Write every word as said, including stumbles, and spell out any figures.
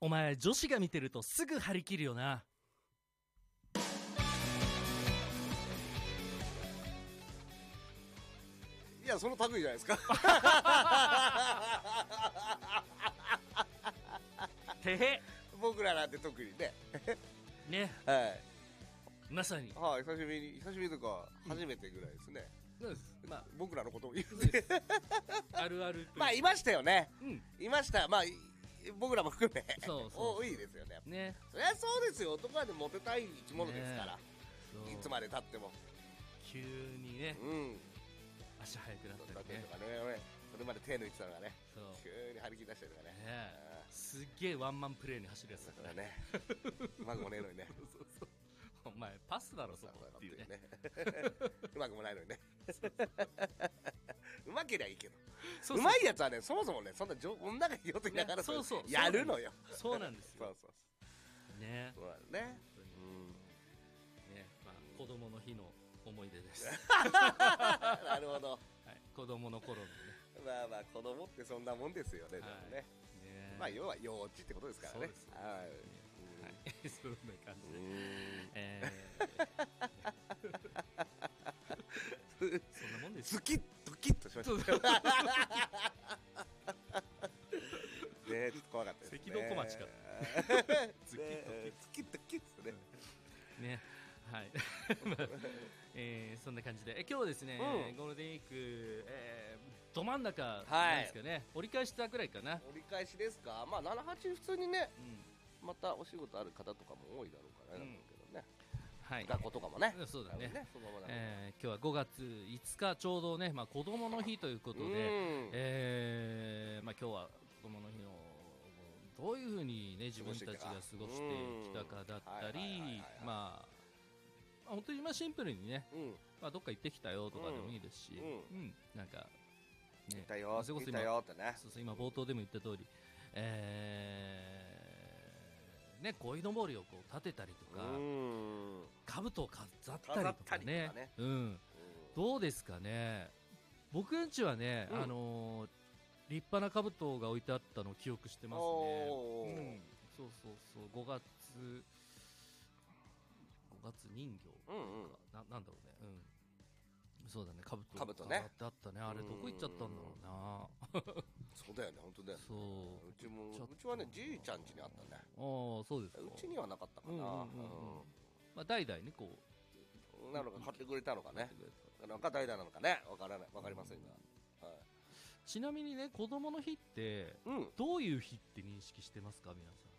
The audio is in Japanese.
お前女子が見てるとすぐ張り切るよな。 いやその類じゃないですかてへ僕らなんて特にねね、 はいまさに、 はい、久しぶりに久しぶりとか初めてぐらいですね、 そうです、まあ、 僕らのことを言うあるあるまあいましたよね、 うん、 いました。まあ僕らも含めそうそうそう多いですよね。 ね、 そりゃそうですよ、男はでモテたい生き物ですから、 ね、 いつまでたっても急にね、 うん、 足速くなったりねねとかね、俺それまで手抜いてたのがね、 そう急に張り切り出したりとかね、 ね、すっげえワンマンプレーに走るやつだかだかららねうまくもねえのにねそうそう、お前パスだろそこっていうねうまくもないのにねうまけりゃいいけど、 そうそううまいやつはねそもそもねそんな女がいいよと言いながらそうそうやるのよ。 そうなんですよそうそうそうね、 そうだね、 うんね、まあ子供の日の思い出ですなるほど、 はい、子供の頃のね、 まあまあ子供ってそんなもんですよね、でもはいね、 ね、 まあ要は幼稚ってことですからね。 そうですね、 はい、 はい、そんな感じで、えー、そんなもんですよ。 ズキッドキッとしましたね、ちょっと怖かったですね。 赤道小町かズキッドキッズキッドキッとねね、はいまあえー、そんな感じで、え今日はですね、うん、ゴールデンウィーク、えー、ど真ん中なんですけどね、はい、折り返したぐらいかな。 折り返しですか。まあななはち普通にね、 うん、 またお仕事ある方とかも多いだろうからね、うん、けどね、 はい、 学校とかもね、 そうだね、 ね、 えー、今日はごがついつかちょうどね、まあ、子供の日ということで、うん、えーまあ、今日は子供の日のどういうふうに、ね、自分たちが過ごしてきたかだったり、まあ本当にまあシンプルにね、うん、まあ、どっか行ってきたよとかでもいいですし、うんうん、なんか、ね、 行ったよ、行ったよってね、 そうそう、今冒頭でも言った通り、えーね、鯉のぼりをこう立てたりとか、兜を飾ったりとかね、かね、うんうん、どうですかね。僕んちはね、うん、あのー、立派な兜が置いてあったのを記憶してますね、うん、そうそうそう、ごがつごがつ人形とか、うんうん、な, なんだろうね、うん、そうだね、兜があったね、あれどこ行っちゃったんだろうなそうだよね、本当だよね。 そう、 うちもうちはね、じいちゃん家にあったね。 ああ、そうですか。 うちにはなかったかな、うんうんうんうん、 まあ、代々ねこうなのか買ってくれたのかね、なんか代々なのかね、わからない、わかりませんが、うん、はい、 ちなみにね、子供の日って、うん、どういう日って認識してますか皆さん。